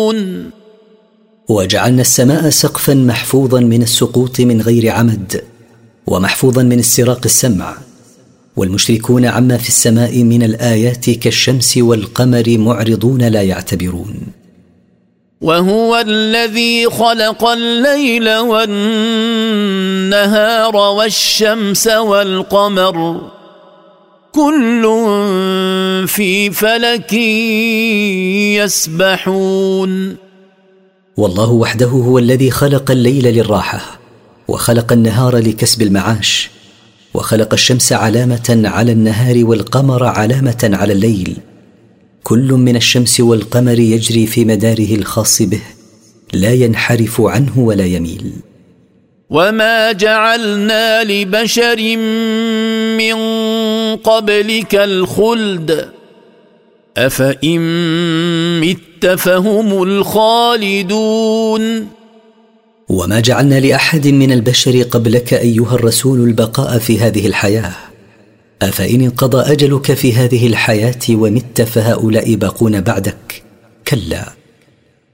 يعتبرون وجعلنا السماء سقفا محفوظا من السقوط من غير عمد ومحفوظا من استراق السمع، والمشركون عما في السماء من الآيات كالشمس والقمر معرضون لا يعتبرون. وهو الذي خلق الليل والنهار والشمس والقمر كل في فلك يسبحون. والله وحده هو الذي خلق الليل للراحة، وخلق النهار لكسب المعاش، وخلق الشمس علامة على النهار والقمر علامة على الليل، كل من الشمس والقمر يجري في مداره الخاص به لا ينحرف عنه ولا يميل. وما جعلنا لبشر من قبلك الخلد أفإن مت فهم الخالدون. وما جعلنا لأحد من البشر قبلك أيها الرسول البقاء في هذه الحياة، أفإن انقضى أجلك في هذه الحياة ومت فهؤلاء باقون بعدك؟ كلا.